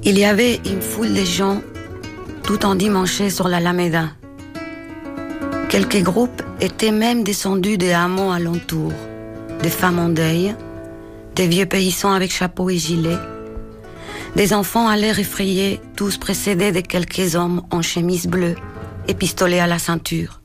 Il y avait une foule de gens tout endimanchés sur l'Alameda. Quelques groupes étaient même descendus des hameaux alentours, des femmes en deuil, des vieux paysans avec chapeau et gilet, des enfants à l'air effrayé, tous précédés de quelques hommes en chemise bleue et pistolet à la ceinture.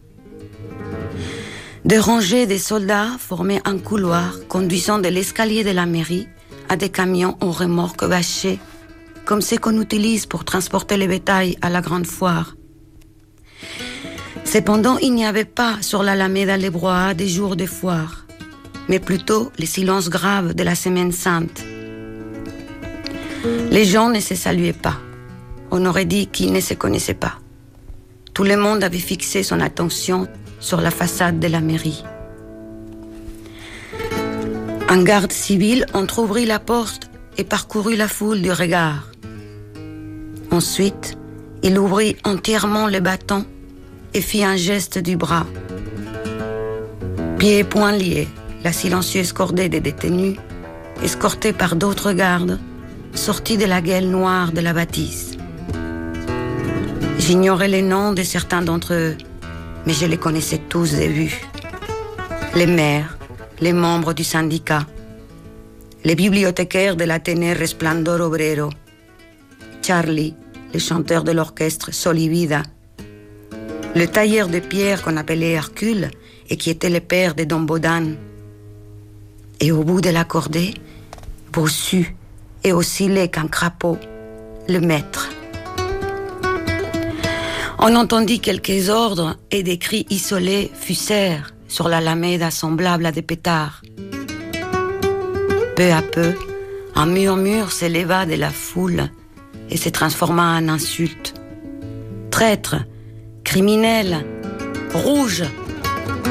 Des rangées de soldats formaient un couloir conduisant de l'escalier de la mairie à des camions en remorque bâchés, comme ceux qu'on utilise pour transporter les bétails à la grande foire. Cependant, il n'y avait pas sur l'Alameda les brouhahas des jours de foire, mais plutôt les silences graves de la Semaine Sainte. Les gens ne se saluaient pas. On aurait dit qu'ils ne se connaissaient pas. Tout le monde avait fixé son attention sur la façade de la mairie. Un garde civil entr'ouvrit la porte et parcourut la foule du regard. Ensuite, il ouvrit entièrement le bâton et fit un geste du bras. Pieds et poings liés, la silencieuse cordée des détenus, escortée par d'autres gardes, sortit de la gueule noire de la bâtisse. J'ignorais les noms de certains d'entre eux, mais je les connaissais tous de vue. Les maires, les membres du syndicat, les bibliothécaires de l'Athénée Resplandor Obrero, Charlie, le chanteur de l'orchestre Solivida, le tailleur de pierre qu'on appelait Hercule et qui était le père de Don Bodan. Et au bout de la cordée, bossu et aussi laid qu'un crapaud, le maître. On entendit quelques ordres et des cris isolés fusèrent sur l'Alameda semblable à des pétards. Peu à peu, un murmure s'éleva de la foule et se transforma en insulte. Traître, criminel, rouge,